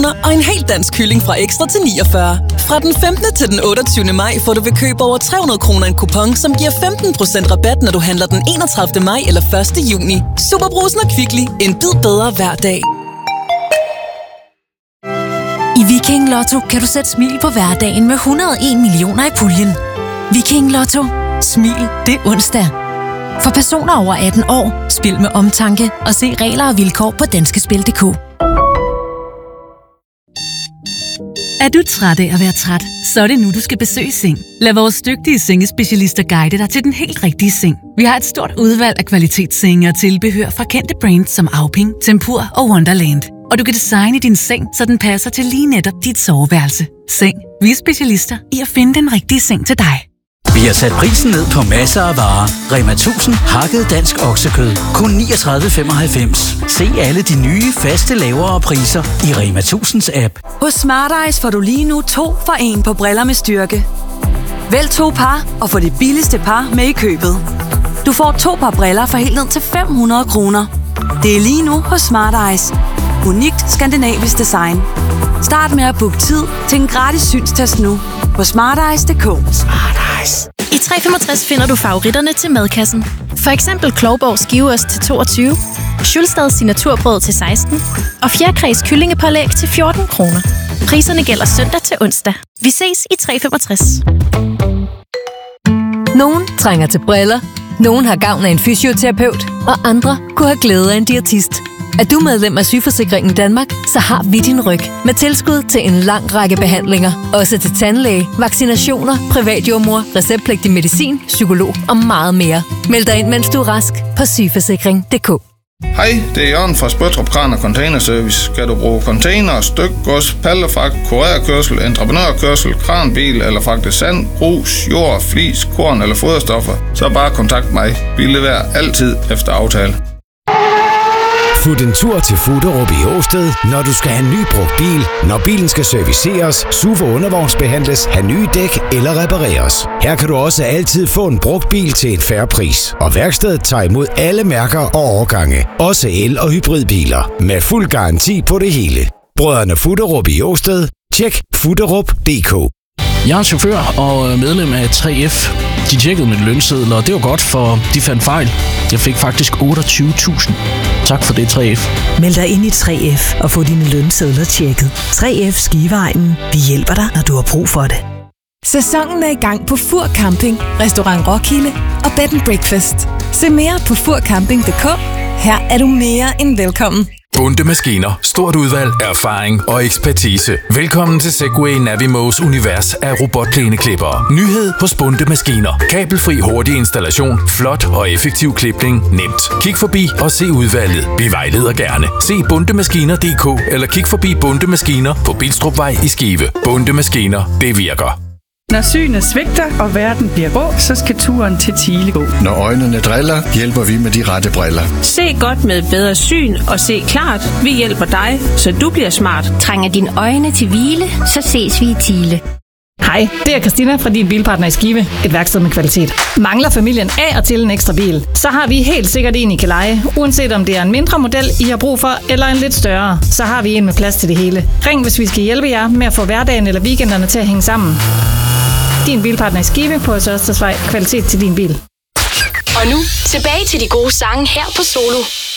kroner og en hel dansk kylling fra Ekstra til 49. Fra den 15. til den 28. maj får du ved køb over 300 kroner en kupon, som giver 15% rabat, når du handler den 31. maj eller 1. juni. Superbrusen og Kvickly. En bid bedre hver dag. I Viking Lotto kan du sætte smil på hverdagen med 101 millioner i puljen. Viking Lotto. Smil, det er onsdag. For personer over 18 år, spil med omtanke og se regler og vilkår på danskespil.dk. Er du træt af at være træt, så er det nu, du skal besøge Seng. Lad vores dygtige sengespecialister guide dig til den helt rigtige seng. Vi har et stort udvalg af kvalitetssenge og tilbehør fra kendte brands som Auping, Tempur og Wonderland. Og du kan designe din seng, så den passer til lige netop dit soveværelse. Seng. Vi er specialister i at finde den rigtige seng til dig. Vi har sat prisen ned på masser af varer. Rema 1000 hakket dansk oksekød. Kun 39,95. Se alle de nye, faste lavere priser i Rema 1000's app. Hos Smart Eyes får du lige nu 2 for 1 på briller med styrke. Vælg 2 par og få det billigste par med i købet. Du får 2 par briller for helt ned til 500 kroner. Det er lige nu hos Smart Eyes. Unikt skandinavisk design. Start med at booke tid til en gratis synstest nu på smarteyes.dk. Smart Eyes. I 365 finder du favoritterne til madkassen. For eksempel Klovborg skiveost til 22, Schulstads signaturbrød til 16 og Fjerkræs kyllingepålæg til 14 kroner. Priserne gælder søndag til onsdag. Vi ses i 365. Nogen trænger til briller, nogen har gavn af en fysioterapeut, og andre kunne have glæde af en diætist. Er du medlem af Sygeforsikringen Danmark, så har vi din ryg med tilskud til en lang række behandlinger. Også til tandlæge, vaccinationer, privatjordmor, receptpligtig medicin, psykolog og meget mere. Meld dig ind, mens du er rask på sygeforsikring.dk. Hej, det er Jørgen fra Spøttrup Kran og Container Service. Skal du bruge container, stykgods, pallefragt, kurerkørsel, entreprenørkørsel, kranbil eller fragte sand, grus, jord, flis, korn eller foderstoffer, så bare kontakt mig. Vi leverer altid efter aftale. Fut en tur til Fuderup i Åsted, når du skal have en ny brugt bil, når bilen skal serviceres, SUV og undervognsbehandles, have nye dæk eller repareres. Her kan du også altid få en brugt bil til en fair pris, og værkstedet tager imod alle mærker og årgange, også el- og hybridbiler, med fuld garanti på det hele. Brødrene Fuderup i Åsted. Tjek fuderup.dk. Jeg er chauffør og medlem af 3F. De tjekkede min lønseddel, og det var godt, for de fandt fejl. Jeg fik faktisk 28.000. Tak for det, 3F. Meld dig ind i 3F og få dine lønsedler tjekket. 3F Skivegnen. Vi hjælper dig, når du har brug for det. Sæsonen er i gang på Fur Camping, Restaurant Roskilde og Bed & Breakfast. Se mere på furcamping.dk. Her er du mere end velkommen. Bunde Maskiner. Stort udvalg, erfaring og ekspertise. Velkommen til Segway Navimos univers af robotplæneklippere. Nyhed hos Bunde Maskiner. Kabelfri hurtig installation, flot og effektiv klipning, nemt. Kig forbi og se udvalget. Vi vejleder gerne. Se bundemaskiner.dk eller kig forbi Bunde Maskiner på Bilstrupvej i Skive. Bunde Maskiner, det virker. Når synet svigter, og verden bliver grå, så skal turen til Thile gå. Når øjnene driller, hjælper vi med de rette briller. Se godt med bedre syn og se klart. Vi hjælper dig, så du bliver smart. Trænger dine øjne til hvile, så ses vi i Thile. Hej, det er Christina fra Din Bilpartner i Skive. Et værksted med kvalitet. Mangler familien af og til en ekstra bil, så har vi helt sikkert en, I kan leje. Uanset om det er en mindre model, I har brug for, eller en lidt større, så har vi en med plads til det hele. Ring, hvis vi skal hjælpe jer med at få hverdagen eller weekenderne til at hænge sammen. Din Bilpartner i Skive på Ørstedsvej. Kvalitet til din bil. Og nu tilbage til de gode sange her på Solo.